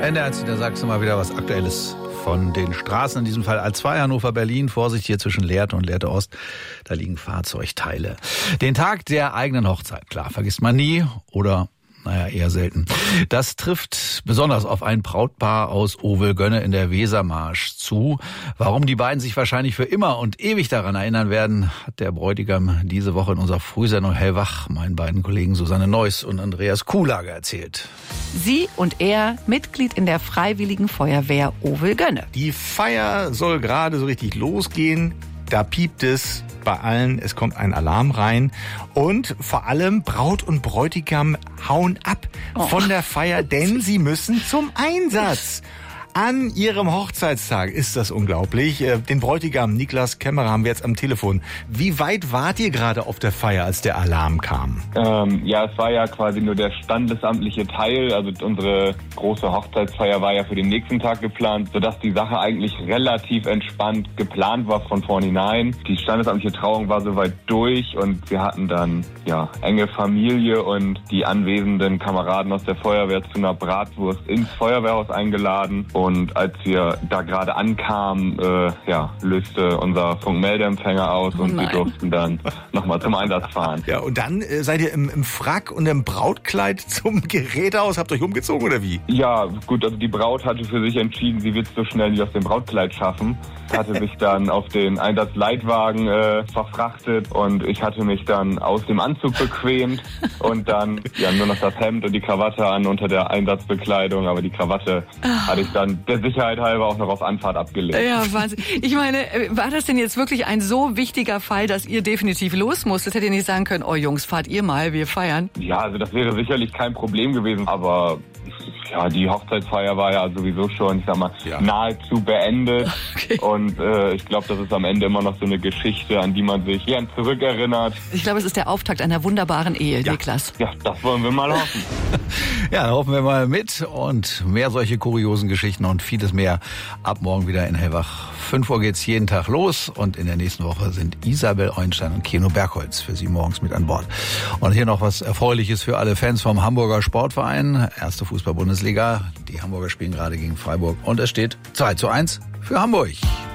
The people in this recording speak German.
NDR, da sagst du mal wieder was Aktuelles von den Straßen, in diesem Fall A2 Hannover-Berlin. Vorsicht hier zwischen Lehrte und Lehrte Ost, da liegen Fahrzeugteile. Den Tag der eigenen Hochzeit, klar, vergisst man nie oder eher selten. Das trifft besonders auf ein Brautpaar aus Ovelgönne in der Wesermarsch zu. Warum die beiden sich wahrscheinlich für immer und ewig daran erinnern werden, hat der Bräutigam diese Woche in unserer Frühsendung Hellwach meinen beiden Kollegen Susanne Neuss und Andreas Kuhlager erzählt. Sie und er, Mitglied in der Freiwilligen Feuerwehr Ovelgönne. Die Feier soll gerade so richtig losgehen. Da piept es bei allen, es kommt ein Alarm rein und vor allem Braut und Bräutigam hauen ab von der Feier, denn sie müssen zum Einsatz. An ihrem Hochzeitstag ist das unglaublich. Den Bräutigam Niklas Kämmerer haben wir jetzt am Telefon. Wie weit wart ihr gerade auf der Feier, als der Alarm kam? Ja, es war ja quasi nur der standesamtliche Teil. Also unsere große Hochzeitsfeier war ja für den nächsten Tag geplant, sodass die Sache eigentlich relativ entspannt geplant war von vornherein. Die standesamtliche Trauung war soweit durch und wir hatten dann enge Familie und die anwesenden Kameraden aus der Feuerwehr zu einer Bratwurst ins Feuerwehrhaus eingeladen. Und als wir da gerade ankamen, löste unser Funkmeldeempfänger aus und wir durften dann nochmal zum Einsatz fahren. Ja, und dann seid ihr im Frack und im Brautkleid zum Gerätehaus, habt euch umgezogen oder wie? Ja, gut, also die Braut hatte für sich entschieden, sie wird es so schnell nicht aus dem Brautkleid schaffen. Hatte sich dann auf den Einsatzleitwagen verfrachtet und ich hatte mich dann aus dem Anzug bequemt und dann nur noch das Hemd und die Krawatte an unter der Einsatzbekleidung, aber die Krawatte hatte ich dann der Sicherheit halber auch noch auf Anfahrt abgelegt. Ja, Wahnsinn. Ich meine, war das denn jetzt wirklich ein so wichtiger Fall, dass ihr definitiv los musstet? Hättet ihr nicht sagen können, oh Jungs, fahrt ihr mal, wir feiern? Ja, also das wäre sicherlich kein Problem gewesen, aber die Hochzeitsfeier war ja sowieso schon, nahezu beendet. Okay. Und ich glaube, das ist am Ende immer noch so eine Geschichte, an die man sich gern zurückerinnert. Ich glaube, es ist der Auftakt einer wunderbaren Ehe, Niklas. Ja, das wollen wir mal hoffen. Ja, da hoffen wir mal mit und mehr solche kuriosen Geschichten und vieles mehr ab morgen wieder in Hellwach. 5 Uhr geht's jeden Tag los und in der nächsten Woche sind Isabel Eulenstein und Keno Bergholz für Sie morgens mit an Bord. Und hier noch was Erfreuliches für alle Fans vom Hamburger Sportverein. Erste Fußball-Bundesliga. Die Hamburger spielen gerade gegen Freiburg und es steht 2:1 für Hamburg.